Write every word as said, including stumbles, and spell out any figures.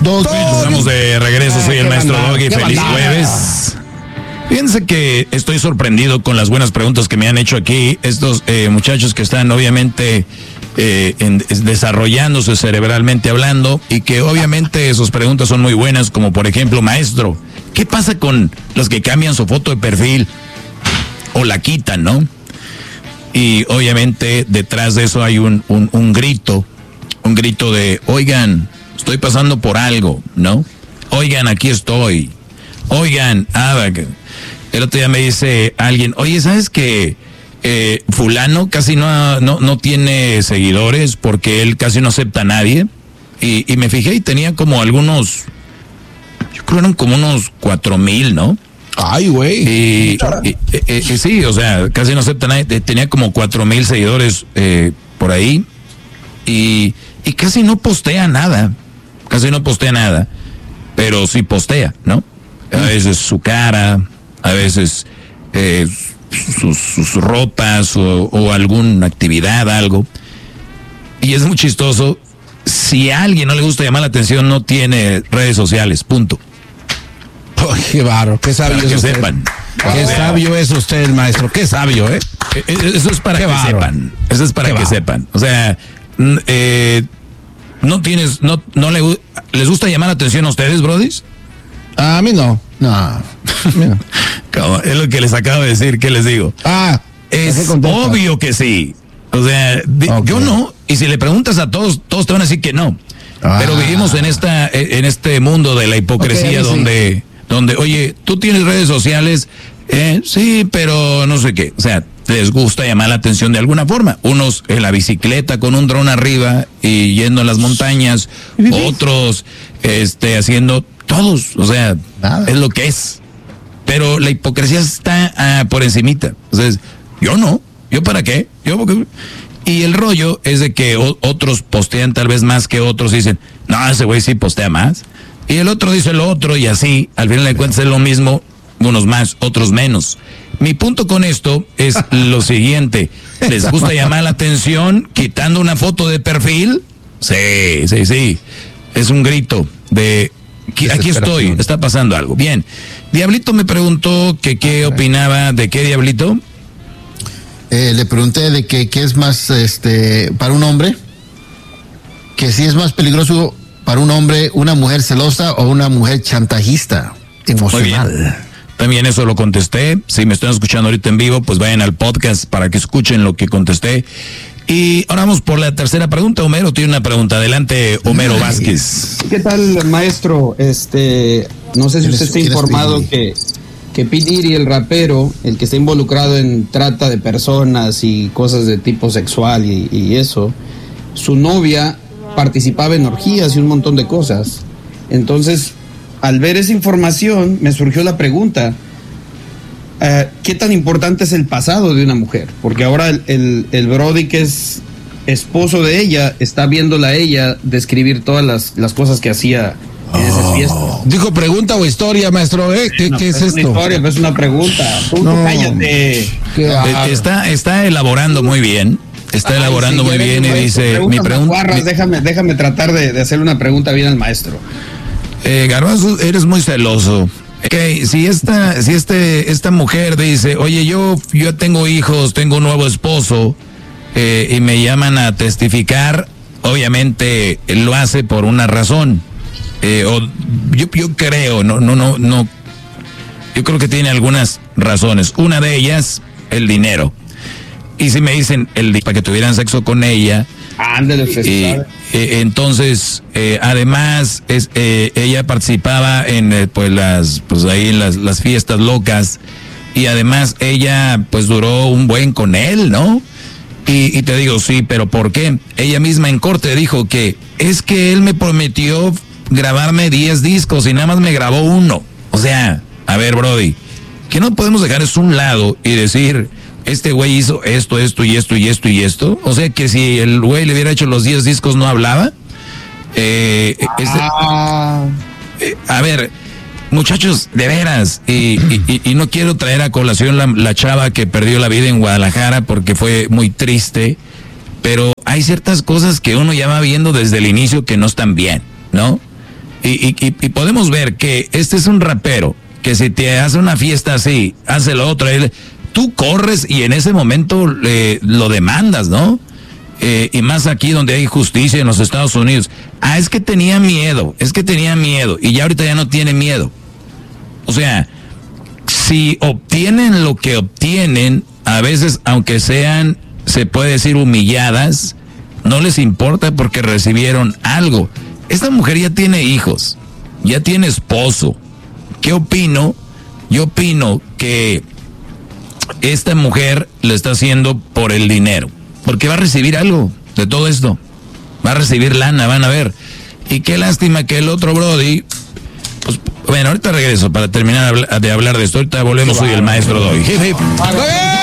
dos. Estamos de regreso, soy el maestro Doggy, feliz jueves. Fíjense que estoy sorprendido con las buenas preguntas que me han hecho aquí estos eh, muchachos que están obviamente eh, en, desarrollándose cerebralmente hablando y que obviamente sus preguntas son muy buenas, como por ejemplo, maestro, ¿qué pasa con los que cambian su foto de perfil o la quitan, no? Y obviamente detrás de eso hay un, un, un grito, un grito de, oigan, estoy pasando por algo, ¿no? Oigan, aquí estoy. Oigan, ah, el otro día me dice alguien, oye, ¿sabes que eh, fulano casi no, no, no tiene seguidores porque él casi no acepta a nadie? Y, y me fijé y tenía como algunos, yo creo eran como unos cuatro mil, ¿no? Ay, güey. Y, y, y, y, y sí, o sea, casi no acepta a nadie, tenía como cuatro mil seguidores eh, por ahí y, y casi no postea nada, casi no postea nada, pero sí postea, ¿no? A veces su cara, a veces eh, sus, sus ropas o, o alguna actividad, algo. Y es muy chistoso. Si a alguien no le gusta llamar la atención, no tiene redes sociales, punto. Oh, qué barro, qué sabio para es que usted. sepan. Qué sabio es usted, maestro, qué sabio, ¿eh? Eso es para qué que barro. sepan. Eso es para Qué que barro. sepan. O sea, eh, no tienes, no, no le, ¿les gusta llamar la atención a ustedes, brodis? A mí no. No. Mira. Como, es lo que les acabo de decir, ¿qué les digo? Ah, Es obvio que sí. O sea, de, okay. yo no. Y si le preguntas a todos, todos te van a decir que no. Ah. Pero vivimos en esta, en este mundo de la hipocresía, okay, donde, sí. donde, oye, tú tienes redes sociales, eh, sí, pero no sé qué. O sea, les gusta llamar la atención de alguna forma. Unos en la bicicleta con un dron arriba y yendo a las montañas, otros, este, haciendo todos. O sea, nada. Es lo que es. Pero la hipocresía está ah, por encimita. Entonces, yo no. ¿Yo para qué? Yo porque... Y el rollo es de que o, otros postean tal vez más que otros y dicen, no, ese güey sí postea más. Y el otro dice lo otro y así, al final de cuentas es lo mismo, unos más, otros menos. Mi punto con esto es lo siguiente. ¿Les gusta llamar la atención quitando una foto de perfil? Sí, sí, sí. Es un grito de... Aquí estoy, está pasando algo. Bien, Diablito me preguntó que qué opinaba, ¿de qué, Diablito? Eh, le pregunté de que qué es más, este, para un hombre, que si es más peligroso para un hombre una mujer celosa o una mujer chantajista emocional. También eso lo contesté. Si me están escuchando ahorita en vivo, pues vayan al podcast para que escuchen lo que contesté. Y ahora vamos por la tercera pregunta. Homero tiene una pregunta. Adelante, Homero Vázquez. ¿Qué tal, maestro? Este, no sé si usted está informado que, que P. Diddy, el rapero, el que está involucrado en trata de personas y cosas de tipo sexual y, y eso, su novia participaba en orgías y un montón de cosas. Entonces, al ver esa información, me surgió la pregunta, Uh, ¿qué tan importante es el pasado de una mujer? Porque ahora el, el, el Brody, que es esposo de ella, está viéndola a ella describir todas las, las cosas que hacía en oh. esas fiestas. Dijo pregunta o historia, maestro, ¿eh? ¿Qué, no, ¿qué es, es esto? Es una historia, pero es una pregunta. Tú no. cállate. Está, está elaborando muy bien. Está Ay, elaborando sí, muy bien y dice... Mi pregunta, mi... déjame, déjame tratar de, de hacerle una pregunta bien al maestro. Eh, Garbanzo, eres muy celoso. Okay, si esta, si este, esta mujer dice, oye, yo, yo tengo hijos, tengo un nuevo esposo, eh, y me llaman a testificar, obviamente él lo hace por una razón. Eh, o yo, yo creo, no, no, no, no, yo creo que tiene algunas razones. Una de ellas, el dinero. Y si me dicen el para que tuvieran sexo con ella. Ándale, eh, eh, entonces eh, además es, eh, ella participaba en eh, pues las pues ahí en las, las fiestas locas y además ella pues duró un buen con él, ¿no? Y, y te digo sí, pero ¿por qué? Ella misma en corte dijo que es que él me prometió grabarme diez discos y nada más me grabó uno. O sea, a ver, Brody, que no podemos dejar eso a un lado y decir este güey hizo esto, esto y esto y esto y esto. O sea que si el güey le hubiera hecho los diez discos no hablaba. Eh, ah. este, eh, a ver, muchachos, de veras, y, y, y no quiero traer a colación la, la chava que perdió la vida en Guadalajara porque fue muy triste, pero hay ciertas cosas que uno ya va viendo desde el inicio que no están bien, ¿no? Y, y, y, y podemos ver que este es un rapero, que si te hace una fiesta así, hace lo otro, él, tú corres y en ese momento eh, lo demandas, ¿no? Eh, y más aquí donde hay justicia en los Estados Unidos. Ah, es que tenía miedo, es que tenía miedo, y ya ahorita ya no tiene miedo. O sea, si obtienen lo que obtienen, a veces, aunque sean, se puede decir, humilladas, no les importa porque recibieron algo. Esta mujer ya tiene hijos, ya tiene esposo. ¿Qué opino? Yo opino que esta mujer lo está haciendo por el dinero, porque va a recibir algo de todo esto. Va a recibir lana, van a ver. Y qué lástima que el otro Brody, pues, bueno, ahorita regreso para terminar de hablar de esto. Ahorita volvemos, soy el maestro Doggy. Hip, hip.